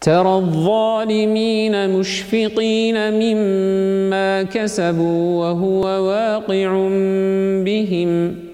ترى الظالمين مشفقين مما كسبوا وهو واقع بهم